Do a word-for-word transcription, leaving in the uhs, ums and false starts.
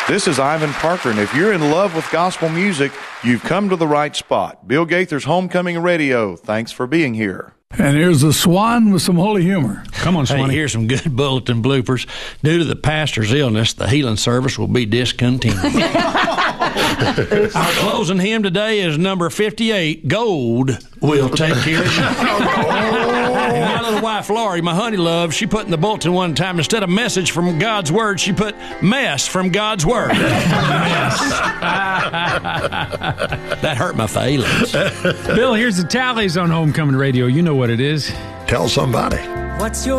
This is Ivan Parker, and if you're in love with gospel music, you've come to the right spot. Bill Gaither's Homecoming Radio. Thanks for being here. And here's the Swan with some holy humor. Come on, Swanee. Hey, here's some good bulletin bloopers. Due to the pastor's illness, the healing service will be discontinued. Our closing hymn today is number fifty-eight, Gold Will Take Care of You. And my little wife, Laurie, my honey love, she put in the bulletin one time, instead of message from God's Word, she put mess from God's Word. Mess. That hurt my feelings. Bill, here's the tallies on Homecoming Radio. You know what it is. Tell somebody. What's your